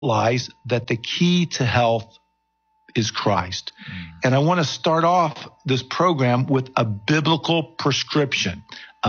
realize that the key to health is Christ. And I want to start off this program with a biblical prescription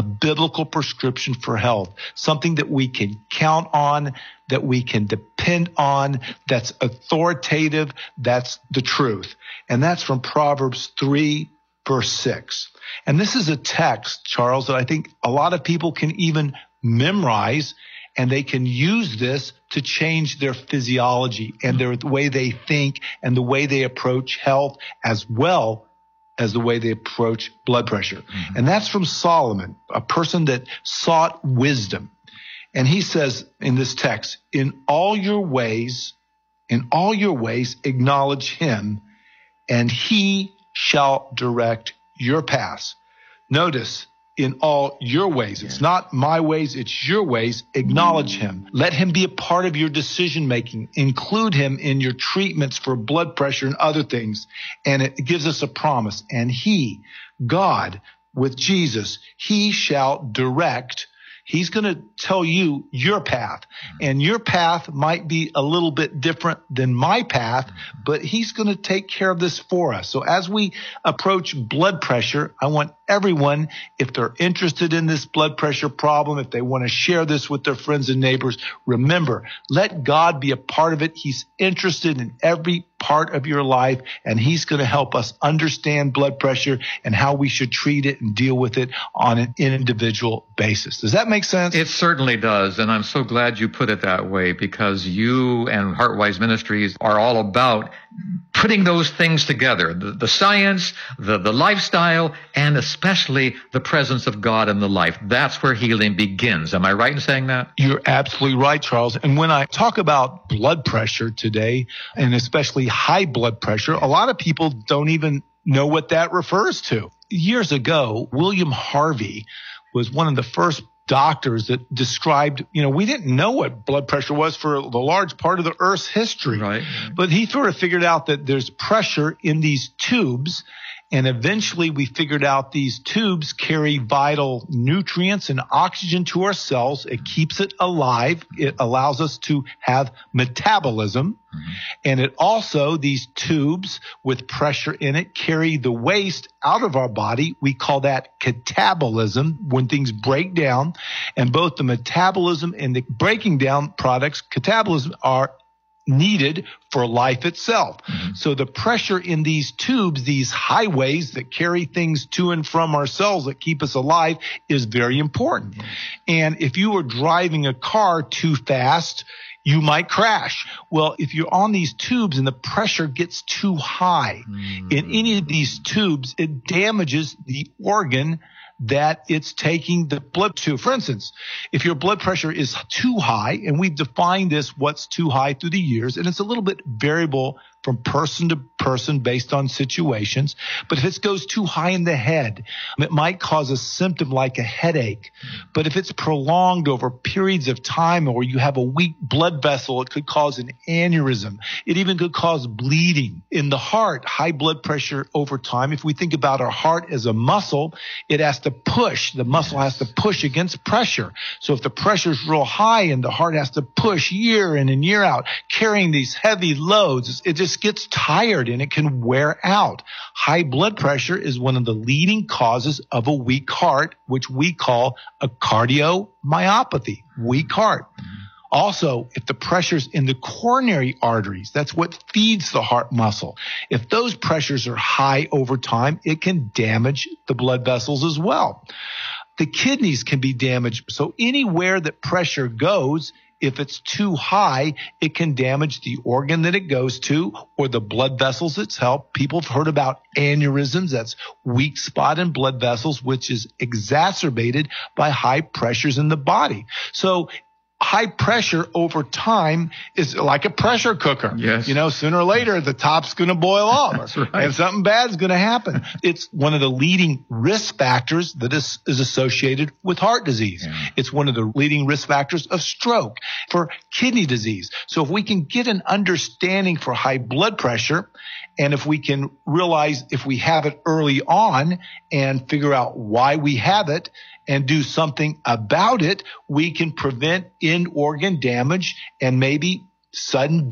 for health, something that we can count on, that we can depend on, that's authoritative, that's the truth. And that's from Proverbs 3, verse 6. And this is a text, Charles, that I think a lot of people can even memorize, and they can use this to change their physiology and the way they think and the way they approach health, as well as the way they approach blood pressure. Mm-hmm. And that's from Solomon, a person that sought wisdom. And he says in this text, in all your ways, acknowledge him, and he shall direct your paths. Notice, in all your ways. It's not my ways, it's your ways. Acknowledge him. Let him be a part of your decision making. Include him in your treatments for blood pressure and other things. And it gives us a promise. And he, God, with Jesus, he shall direct. He's going to tell you your path. And your path might be a little bit different than my path, but he's going to take care of this for us. So as we approach blood pressure, I want everyone, if they're interested in this blood pressure problem, if they want to share this with their friends and neighbors, remember, let God be a part of it. He's interested in every part of your life, and he's going to help us understand blood pressure and how we should treat it and deal with it on an individual basis. Does that make sense? It certainly does, and I'm so glad you put it that way, because you and HeartWise Ministries are all about putting those things together, the science, the lifestyle, and especially the presence of God in the life. That's where healing begins. Am I right in saying that? You're absolutely right, Charles. And when I talk about blood pressure today, and especially high blood pressure, a lot of people don't even know what that refers to. Years ago, William Harvey was one of the first doctors that described, we didn't know what blood pressure was for the large part of the Earth's history. Right. But he sort of figured out that there's pressure in these tubes. And eventually we figured out these tubes carry vital nutrients and oxygen to our cells. It keeps it alive. It allows us to have metabolism. Mm-hmm. And it also, these tubes with pressure in it, carry the waste out of our body. We call that catabolism, when things break down. And both the metabolism and the breaking down products, catabolism, are needed for life itself. Mm-hmm. So the pressure in these tubes, these highways that carry things to and from our cells that keep us alive, is very important. Mm-hmm. And if you were driving a car too fast, you might crash. Well, if you're on these tubes and the pressure gets too high in any of these tubes, it damages the organ that it's taking the blood to. For instance, if your blood pressure is too high, and we've defined this, what's too high, through the years, and it's a little bit variable from person to person based on situations. But if it goes too high in the head, it might cause a symptom like a headache. But if it's prolonged over periods of time, or you have a weak blood vessel, it could cause an aneurysm. It even could cause bleeding. In the heart, high blood pressure over time, if we think about our heart as a muscle, it has to push. The muscle has to push against pressure. So if the pressure is real high and the heart has to push year in and year out, carrying these heavy loads, it just gets tired and it can wear out. High blood pressure is one of the leading causes of a weak heart, which we call a cardiomyopathy, weak heart. Also, if the pressure's in the coronary arteries, that's what feeds the heart muscle. If those pressures are high over time, it can damage the blood vessels as well. The kidneys can be damaged. So anywhere that pressure goes, if it's too high, it can damage the organ that it goes to or the blood vessels itself. People have heard about aneurysms. That's weak spot in blood vessels, which is exacerbated by high pressures in the body. So high pressure over time is like a pressure cooker. Yes. Sooner or later, the top's going to boil off. That's right. And something bad's going to happen. It's one of the leading risk factors that is associated with heart disease. Yeah. It's one of the leading risk factors of stroke, for kidney disease. So if we can get an understanding for high blood pressure, and if we can realize if we have it early on and figure out why we have it and do something about it, we can prevent end organ damage and maybe sudden